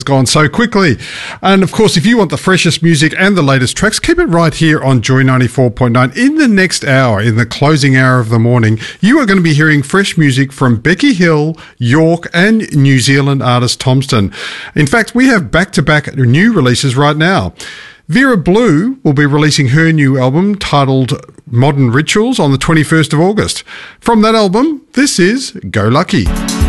Gone so quickly. And of course, if you want the freshest music and the latest tracks, keep it right here on Joy 94.9. In the next hour, in the closing hour of the morning, you are going to be hearing fresh music from Becky Hill, York and New Zealand artist Tomston. In fact, we have back-to-back new releases right now. Vera Blue will be releasing her new album titled Modern Rituals on the 21st of August. From that album, this is Go Lucky.